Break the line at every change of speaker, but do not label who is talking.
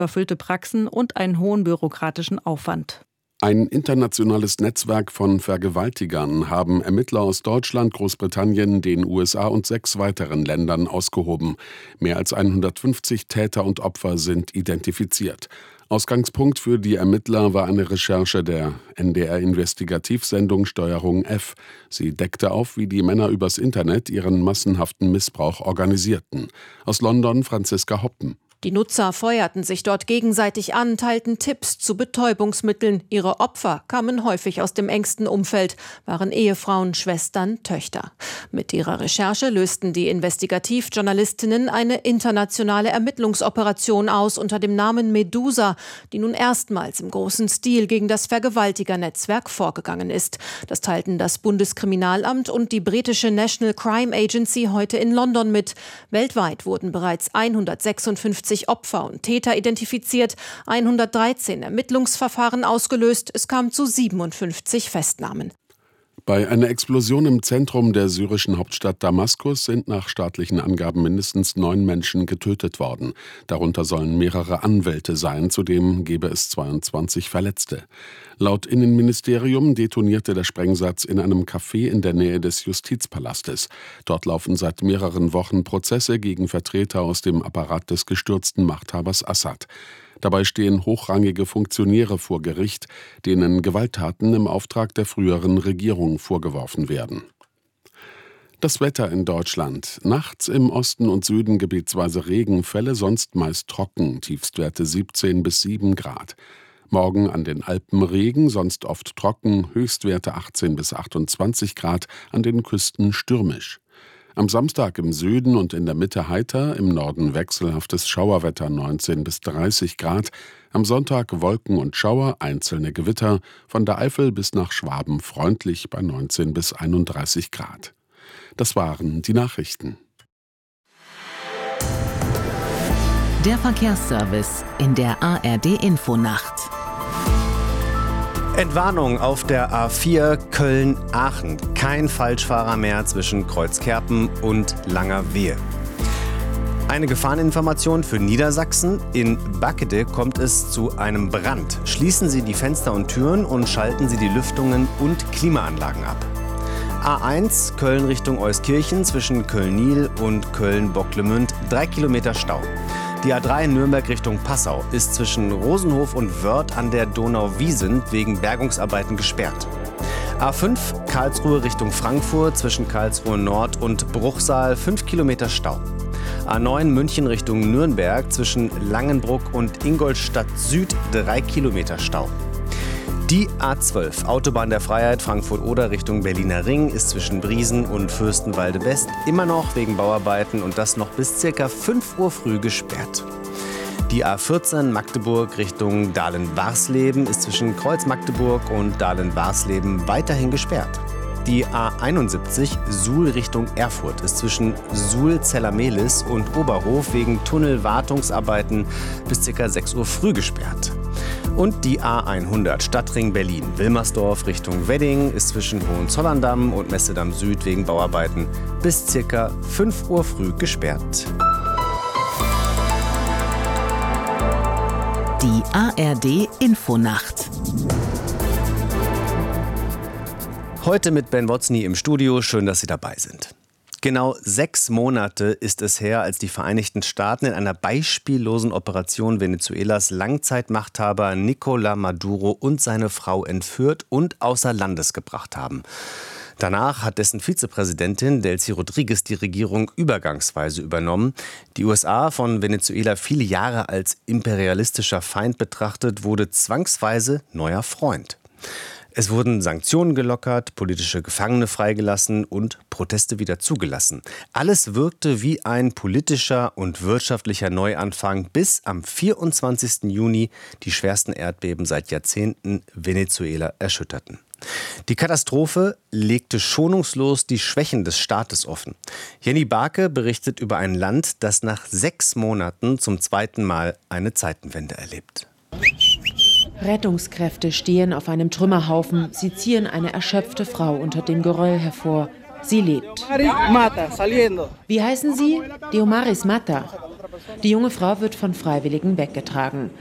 überfüllte Praxen und einen hohen bürokratischen Aufwand.
Ein internationales Netzwerk von Vergewaltigern haben Ermittler aus Deutschland, Großbritannien, den USA und 6 weiteren Ländern ausgehoben. Mehr als 150 Täter und Opfer sind identifiziert. Ausgangspunkt für die Ermittler war eine Recherche der NDR-Investigativsendung Steuerung F. Sie deckte auf, wie die Männer übers Internet ihren massenhaften Missbrauch organisierten. Aus London Franziska Hoppen.
Die Nutzer feuerten sich dort gegenseitig an, teilten Tipps zu Betäubungsmitteln. Ihre Opfer kamen häufig aus dem engsten Umfeld, waren Ehefrauen, Schwestern, Töchter. Mit ihrer Recherche lösten die Investigativjournalistinnen eine internationale Ermittlungsoperation aus unter dem Namen Medusa, die nun erstmals im großen Stil gegen das Vergewaltigernetzwerk vorgegangen ist. Das teilten das Bundeskriminalamt und die britische National Crime Agency heute in London mit. Weltweit wurden bereits 156 Opfer und Täter identifiziert, 113 Ermittlungsverfahren ausgelöst, es kam zu 57 Festnahmen.
Bei einer Explosion im Zentrum der syrischen Hauptstadt Damaskus sind nach staatlichen Angaben mindestens 9 Menschen getötet worden. Darunter sollen mehrere Anwälte sein, zudem gebe es 22 Verletzte. Laut Innenministerium detonierte der Sprengsatz in einem Café in der Nähe des Justizpalastes. Dort laufen seit mehreren Wochen Prozesse gegen Vertreter aus dem Apparat des gestürzten Machthabers Assad. Dabei stehen hochrangige Funktionäre vor Gericht, denen Gewalttaten im Auftrag der früheren Regierung vorgeworfen werden. Das Wetter in Deutschland. Nachts im Osten und Süden gebietsweise Regenfälle, sonst meist trocken, Tiefstwerte 17 bis 7 Grad. Morgen an den Alpen Regen, sonst oft trocken, Höchstwerte 18 bis 28 Grad, an den Küsten stürmisch. Am Samstag im Süden und in der Mitte heiter, im Norden wechselhaftes Schauerwetter 19 bis 30 Grad. Am Sonntag Wolken und Schauer, einzelne Gewitter, von der Eifel bis nach Schwaben freundlich bei 19 bis 31 Grad. Das waren die Nachrichten.
Der Verkehrsservice in der ARD-Infonacht.
Entwarnung auf der A4 Köln-Aachen. Kein Falschfahrer mehr zwischen Kreuzkerpen und Langerwehe. Eine Gefahreninformation für Niedersachsen. In Backede kommt es zu einem Brand. Schließen Sie die Fenster und Türen und schalten Sie die Lüftungen und Klimaanlagen ab. A1 Köln Richtung Euskirchen zwischen Köln-Nil und Köln-Bocklemünd 3 Kilometer Stau. Die A3 Nürnberg Richtung Passau ist zwischen Rosenhof und Wörth an der Donau-Wiesent wegen Bergungsarbeiten gesperrt. A5 Karlsruhe Richtung Frankfurt zwischen Karlsruhe Nord und Bruchsal 5 Kilometer Stau. A9 München Richtung Nürnberg zwischen Langenbruck und Ingolstadt Süd 3 Kilometer Stau. Die A12 Autobahn der Freiheit Frankfurt-Oder Richtung Berliner Ring ist zwischen Briesen und Fürstenwalde West immer noch wegen Bauarbeiten und das noch bis ca. 5 Uhr früh gesperrt. Die A14 Magdeburg Richtung Dahlen-Warsleben ist zwischen Kreuz-Magdeburg und Dahlen-Warsleben weiterhin gesperrt. Die A71 Suhl Richtung Erfurt ist zwischen Suhl-Zellermehlis und Oberhof wegen Tunnelwartungsarbeiten bis ca. 6 Uhr früh gesperrt. Und die A100 Stadtring Berlin-Wilmersdorf Richtung Wedding ist zwischen Hohenzollern-Damm und Messedamm Süd wegen Bauarbeiten bis ca. 5 Uhr früh gesperrt.
Die ARD-Infonacht.
Heute mit Ben Wotzny im Studio. Schön, dass Sie dabei sind. Genau 6 Monate ist es her, als die Vereinigten Staaten in einer beispiellosen Operation Venezuelas Langzeitmachthaber Nicolás Maduro und seine Frau entführt und außer Landes gebracht haben. Danach hat dessen Vizepräsidentin Delcy Rodriguez die Regierung übergangsweise übernommen. Die USA, von Venezuela viele Jahre als imperialistischer Feind betrachtet, wurde zwangsweise neuer Freund. Es wurden Sanktionen gelockert, politische Gefangene freigelassen und Proteste wieder zugelassen. Alles wirkte wie ein politischer und wirtschaftlicher Neuanfang, bis am 24. Juni die schwersten Erdbeben seit Jahrzehnten Venezuela erschütterten. Die Katastrophe legte schonungslos die Schwächen des Staates offen. Jenny Barke berichtet über ein Land, das nach 6 Monaten zum zweiten Mal eine Zeitenwende erlebt.
Rettungskräfte stehen auf einem Trümmerhaufen. Sie ziehen eine erschöpfte Frau unter dem Geröll hervor. Sie lebt. Wie heißen Sie? Diomaris Mata. Die junge Frau wird von Freiwilligen weggetragen.